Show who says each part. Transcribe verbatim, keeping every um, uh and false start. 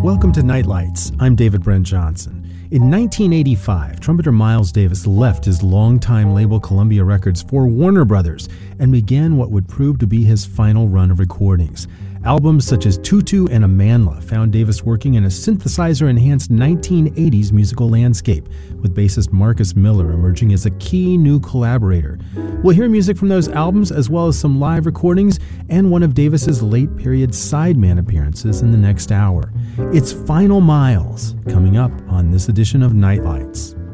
Speaker 1: Welcome to Nightlights. I'm David Brent Johnson. In nineteen eighty-five, trumpeter Miles Davis left his longtime label Columbia Records for Warner Brothers and began what would prove to be his final run of recordings. Albums such as Tutu and Amanla found Davis working in a synthesizer-enhanced nineteen eighties musical landscape, with bassist Marcus Miller emerging as a key new collaborator. We'll hear music from those albums as well as some live recordings and one of Davis's late-period sideman appearances in the next hour. It's Final Miles, coming up on this edition of Nightlights.